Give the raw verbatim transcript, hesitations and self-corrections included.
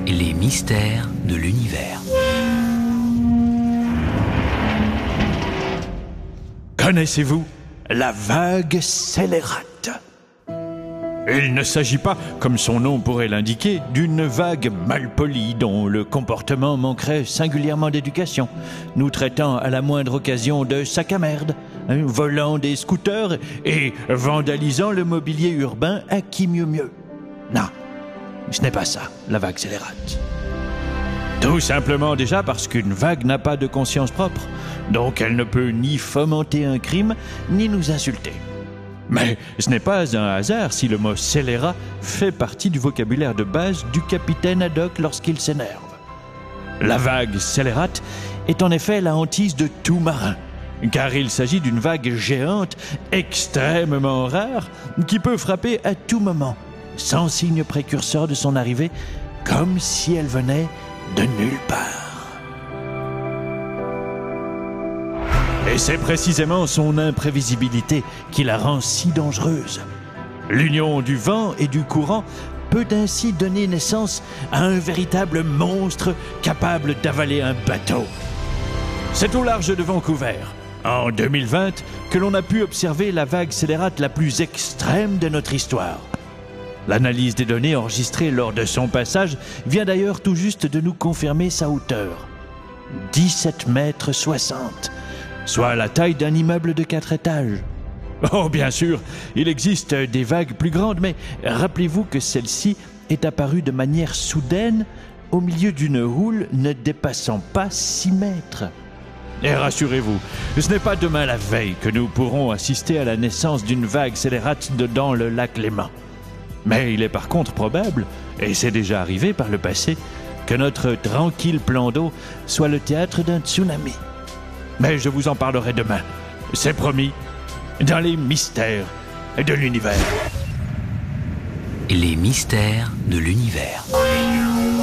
Les mystères de l'univers. Connaissez-vous la vague scélérate? Il ne s'agit pas, comme son nom pourrait l'indiquer, d'une vague malpolie dont le comportement manquerait singulièrement d'éducation, nous traitant à la moindre occasion de sac à merde, hein, volant des scooters et vandalisant le mobilier urbain à qui mieux mieux. Non, ce n'est pas ça, la vague scélérate. Tout simplement déjà parce qu'une vague n'a pas de conscience propre, donc elle ne peut ni fomenter un crime, ni nous insulter. Mais ce n'est pas un hasard si le mot scélérat fait partie du vocabulaire de base du capitaine Haddock lorsqu'il s'énerve. La vague scélérate est en effet la hantise de tout marin, car il s'agit d'une vague géante extrêmement rare qui peut frapper à tout moment, sans signe précurseur de son arrivée, comme si elle venait de nulle part. Et c'est précisément son imprévisibilité qui la rend si dangereuse. L'union du vent et du courant peut ainsi donner naissance à un véritable monstre capable d'avaler un bateau. C'est au large de Vancouver, en deux mille vingt, que l'on a pu observer la vague scélérate la plus extrême de notre histoire. L'analyse des données enregistrées lors de son passage vient d'ailleurs tout juste de nous confirmer sa hauteur. dix-sept mètres soixante, soit la taille d'un immeuble de quatre étages. Oh, bien sûr, il existe des vagues plus grandes, mais rappelez-vous que celle-ci est apparue de manière soudaine au milieu d'une houle ne dépassant pas six mètres. Et rassurez-vous, ce n'est pas demain la veille que nous pourrons assister à la naissance d'une vague scélérate dans le lac Léman. Mais il est par contre probable, et c'est déjà arrivé par le passé, que notre tranquille plan d'eau soit le théâtre d'un tsunami. Mais je vous en parlerai demain, c'est promis, dans les mystères de l'univers. Les mystères de l'univers.